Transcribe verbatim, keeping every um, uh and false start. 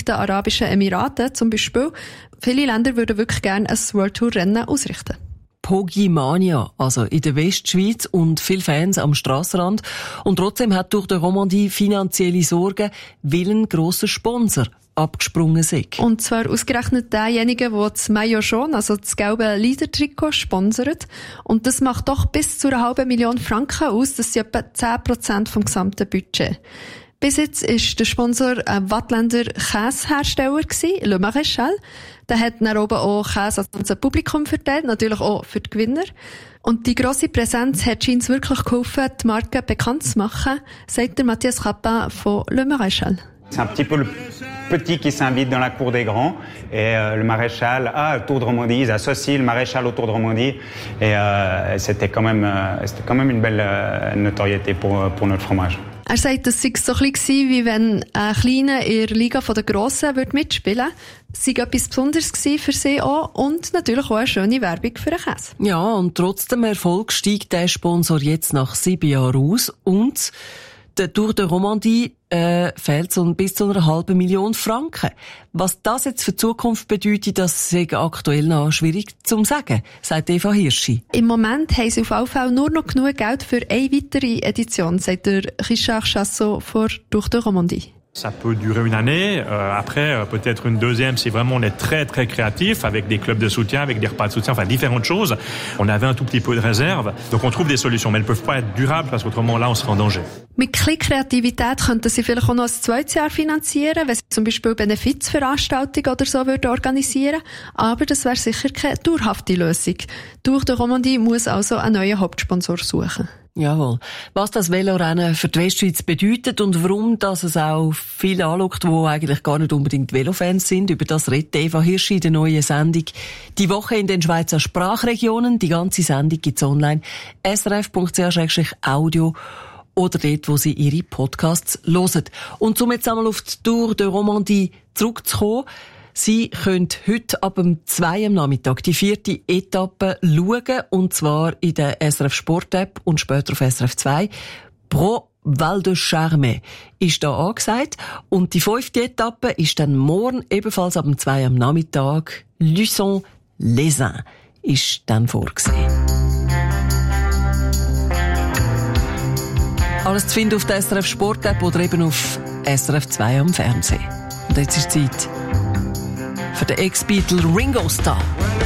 Vereinigten Arabischen Emiraten zum Beispiel. Viele Länder würden wirklich gerne ein World Tour Rennen ausrichten. Pogimania, also in der Westschweiz und viele Fans am Strassenrand. Und trotzdem hat durch die Romandie finanzielle Sorgen, weil ein grosser Sponsor abgesprungen sind. Und zwar ausgerechnet derjenige, der das Maillot jaune, also das gelbe Leader-Trikot, sponsert. Und das macht doch bis zu einer halben Million Franken aus. Das sind etwa zehn Prozent vom gesamten Budget. Bis jetzt ist der Sponsor ein Wattländer Käsehersteller gewesen, Le Maréchal. Der hat dann oben auch Käse ans ganze Publikum verteilt, natürlich auch für die Gewinner. Und die grosse Präsenz hat scheint wirklich geholfen, die Marke bekannt zu machen, sagt der Matthias Rapin von Le Maréchal. C'est un petit peu le petit qui s'invite dans la cour des grands. Et euh, le maréchal, ah, le Tour de Romandie, ils associent le maréchal au Tour de Romandie. Et euh, c'était quand même, euh, c'était quand même une belle euh, notoriété pour, pour notre fromage. Er sagt, das sei so ein bisschen wie wenn ein Kleiner in der Liga der Grossen mitspielen würde. Es sei etwas Besonderes für sie auch und natürlich auch eine schöne Werbung für den Käse. Ja, und trotz dem Erfolg steigt der Sponsor jetzt nach sieben Jahren aus und der Tour de Romandie äh, fehlt so bis zu einer halben Million Franken. Was das jetzt für die Zukunft bedeutet, das ist aktuell noch schwierig zu sagen, sagt Eva Hirschi. Im Moment haben sie auf jeden Fall nur noch genug Geld für eine weitere Edition, sagt der Richard Chassot von Tour de Romandie. Ça peut durer une année. Euh, après, euh, peut-être une deuxième si vraiment on est très très créatif avec des clubs de soutien, avec des repas de soutien, enfin différentes choses. On avait un tout petit peu de réserve. Donc on trouve des solutions, mais elles ne peuvent pas être durables parce qu'autrement là on serait en danger. Mit kleiner Kreativität könnten sie vielleicht auch noch ein zweites Jahr finanzieren, wenn sie zum Beispiel Benefizveranstaltungen oder so würden organisieren. Aber das wäre sicher keine dauerhafte Lösung. Tour de Romandie muss also einen neuen Hauptsponsor suchen. Jawohl. Was das Velorennen für die Westschweiz bedeutet und warum dass es auch viele anschaut, die eigentlich gar nicht unbedingt Velofans sind, über das redet Eva Hirschi in der neuen Sendung «Die Woche in den Schweizer Sprachregionen». Die ganze Sendung gibt's online s r f punkt c h slash audio oder dort, wo Sie Ihre Podcasts hören. Und um jetzt einmal auf die Tour de Romandie zurückzukommen, Sie können heute ab dem zwei am Nachmittag die vierte Etappe schauen, und zwar in der S R F Sport App und später auf S R F zwei. Pro Val de Charme ist da angesagt. Und die fünfte Etappe ist dann morgen ebenfalls ab dem zwei am Nachmittag. Luçon-les-Uns ist dann vorgesehen. Alles zu finden auf der S R F Sport App oder eben auf S R F zwei am Fernsehen. Und jetzt ist Zeit für den Ex-Beatle Ringo Starr.